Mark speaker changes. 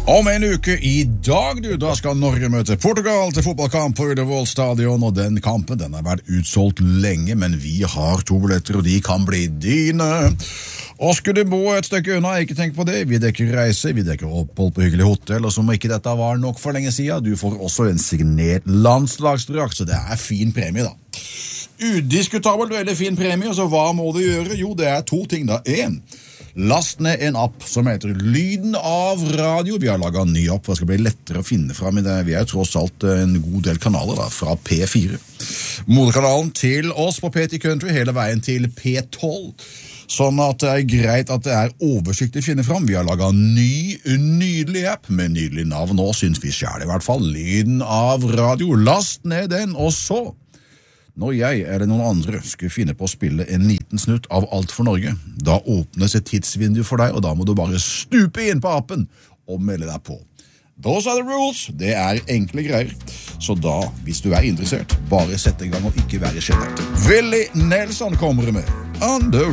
Speaker 1: Om en uke i dag, da skal Norge møte Portugal til fotballkamp på Ullevål stadion, og den kampen den har vært utsolgt lenge, men vi har 2 billetter, og de kan bli dine. Og skulle du bo et stykke unna, ikke tenk på det. Vi dekker reise, vi dekker opphold på hyggelig hotell, og som ikke dette var nok for lenge siden, du får også en signert landslagsdrakt, så det er fin premie da. Udiskutabelt veldig fin premie, så hva må du gjøre? Jo, det er 2 ting da. 1. Last ned en app som heter Lyden av radio. Vi har laget en ny app, for det skal bli lettere å finne frem i det. Vi er tross alt en god del kanaler da, fra P4. Moderkanalen til oss på PT Country, hele veien til P12. Sånn at det er greit at det er oversiktlig å finne frem. Vi har laget en nydelig app med nydelig navn, og synes vi selv i hvert fall. Lyden av radio. Last ned den, og så når jeg eller noen andre skulle finne på å spille en liten snutt av Alt for Norge, da åpnes et tidsvindu for deg, og da må du bare stupe inn på appen og melde deg på. Those are the rules. Det er enkle greier. Så da, hvis du er interessert, bare sette i gang og ikke være sjenert. Willy Nelson kommer med On the